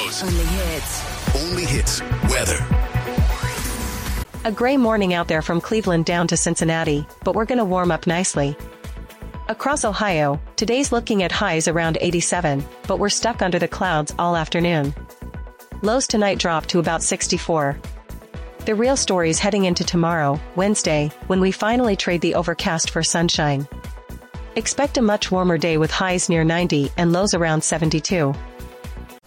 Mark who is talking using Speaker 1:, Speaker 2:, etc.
Speaker 1: shows.
Speaker 2: Only hits.
Speaker 1: Only hits. Weather.
Speaker 3: A gray morning out there from Cleveland down to Cincinnati, but we're gonna warm up nicely. Across Ohio, today's looking at highs around 87, but we're stuck under the clouds all afternoon. Lows tonight drop to about 64. The real story's heading into tomorrow, Wednesday, when we finally trade the overcast for sunshine. Expect a much warmer day with highs near 90 and lows around 72.